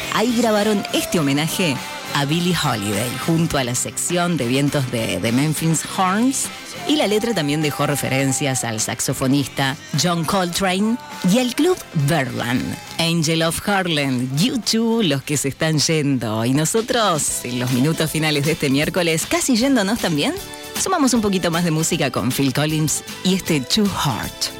Ahí grabaron este homenaje a Billie Holiday, junto a la sección de vientos de Memphis Horns, y la letra también dejó referencias al saxofonista John Coltrane y al club Birdland. Angel of Harlem, U2, los que se están yendo. Y nosotros, en los minutos finales de este miércoles, casi yéndonos también, sumamos un poquito más de música con Phil Collins y este Too Hard.